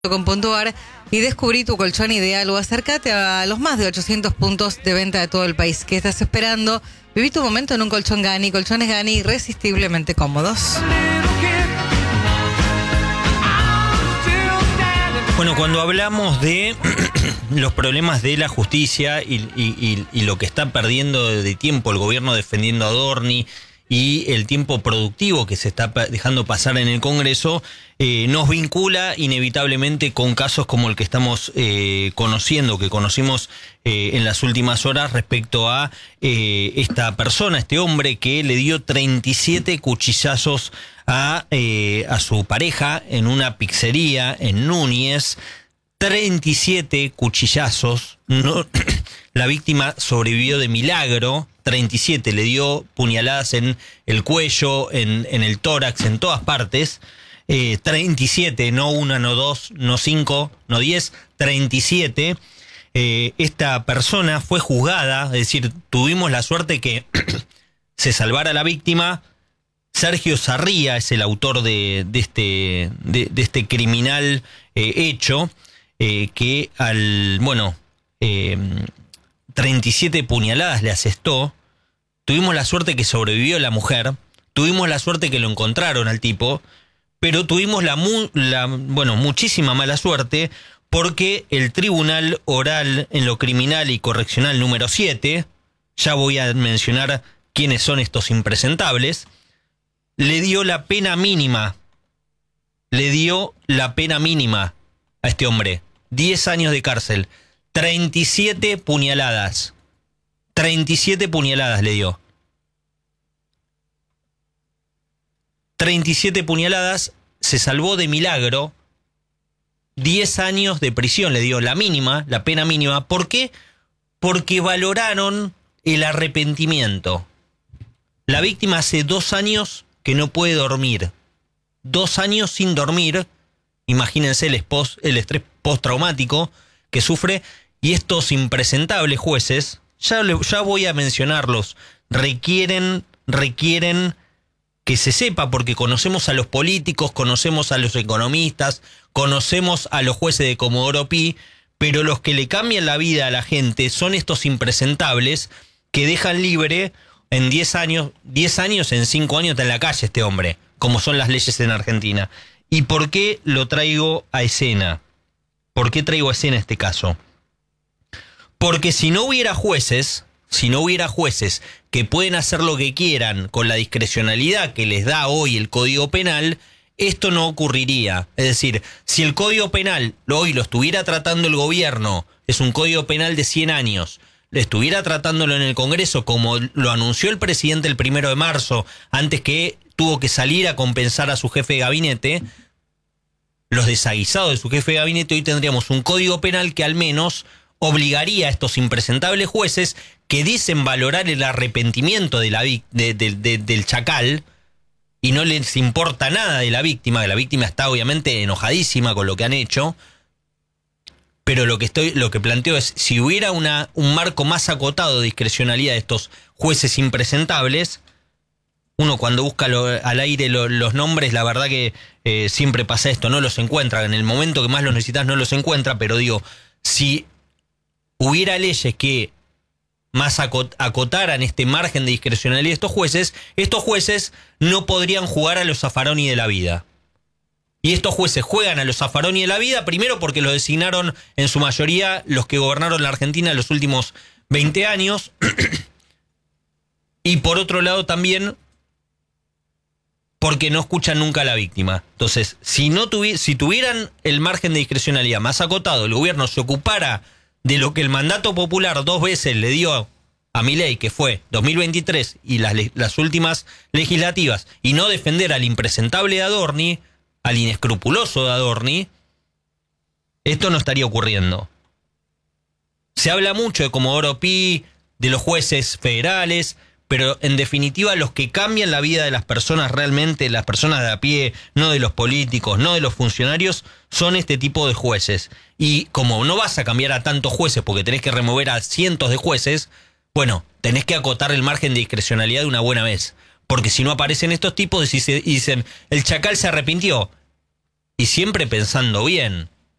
.com.ar y descubrí tu colchón ideal o acércate a los más de 800 puntos de venta de todo el país. ¿Qué estás esperando? Viví tu momento en un colchón Gani. Colchones Gani irresistiblemente cómodos. Bueno, cuando hablamos de los problemas de la justicia y lo que está perdiendo de tiempo el gobierno defendiendo a Adorni y el tiempo productivo que se está dejando pasar en el Congreso, nos vincula inevitablemente con casos como el que estamos conociendo, que conocimos en las últimas horas respecto a esta persona, este hombre que le dio 37 cuchillazos a su pareja en una pizzería en Núñez. 37 cuchillazos. No, la víctima sobrevivió de milagro. 37, le dio puñaladas en el cuello, en el tórax, en todas partes. 37, no una, no dos, no cinco, no 10, 37. Esta persona fue juzgada, es decir, tuvimos la suerte que se salvara la víctima. Sergio Sarría es el autor de este criminal hecho, que 37 puñaladas le asestó. Tuvimos la suerte que sobrevivió la mujer, tuvimos la suerte que lo encontraron al tipo, pero tuvimos muchísima mala suerte porque el Tribunal Oral en lo Criminal y Correccional número 7, ya voy a mencionar quiénes son estos impresentables, le dio la pena mínima a este hombre. 10 años de cárcel, 37 puñaladas. 37 puñaladas le dio. 37 puñaladas, se salvó de milagro. 10 años de prisión le dio la pena mínima. ¿Por qué? Porque valoraron el arrepentimiento. La víctima hace 2 años que no puede dormir. 2 años sin dormir. Imagínense el estrés postraumático que sufre, y estos impresentables jueces, ya voy a mencionarlos, requieren que se sepa, porque conocemos a los políticos, conocemos a los economistas, conocemos a los jueces de Comodoro Pi, pero los que le cambian la vida a la gente son estos impresentables que dejan libre en 10 años, en 5 años está en la calle este hombre, como son las leyes en Argentina. ¿Y por qué lo traigo a escena? ¿Por qué traigo a escena este caso? Porque si no hubiera jueces que pueden hacer lo que quieran con la discrecionalidad que les da hoy el Código Penal, esto no ocurriría. Es decir, si el Código Penal hoy lo estuviera tratando el gobierno, es un Código Penal de 100 años, le estuviera tratándolo en el Congreso como lo anunció el presidente el 1 de marzo, antes que tuvo que salir a compensar a su jefe de gabinete, los desaguisados de su jefe de gabinete, hoy tendríamos un Código Penal que al menos obligaría a estos impresentables jueces que dicen valorar el arrepentimiento del chacal y no les importa nada de la víctima, que la víctima está obviamente enojadísima con lo que han hecho, pero lo que planteo es, si hubiera un marco más acotado de discrecionalidad de estos jueces impresentables, uno cuando busca al aire los nombres, la verdad que siempre pasa esto, no los encuentra, en el momento que más los necesitas no los encuentra, pero digo, si hubiera leyes que más acotaran este margen de discrecionalidad de estos jueces no podrían jugar a los Zaffaroni de la vida. Y estos jueces juegan a los Zaffaroni de la vida, primero porque lo designaron en su mayoría los que gobernaron la Argentina en los últimos 20 años, y por otro lado también porque no escuchan nunca a la víctima. Entonces, si tuvieran el margen de discrecionalidad más acotado, el gobierno se ocupara de lo que el mandato popular 2 veces le dio a Milei, que fue 2023 y las últimas legislativas, y no defender al impresentable de Adorni, al inescrupuloso de Adorni, esto no estaría ocurriendo. Se habla mucho de Comodoro Pi, de los jueces federales, pero en definitiva los que cambian la vida de las personas realmente, las personas de a pie, no de los políticos, no de los funcionarios, son este tipo de jueces. Y como no vas a cambiar a tantos jueces porque tenés que remover a cientos de jueces, bueno, tenés que acotar el margen de discrecionalidad de una buena vez. Porque si no aparecen estos tipos y dicen, el chacal se arrepintió. Y siempre pensando bien.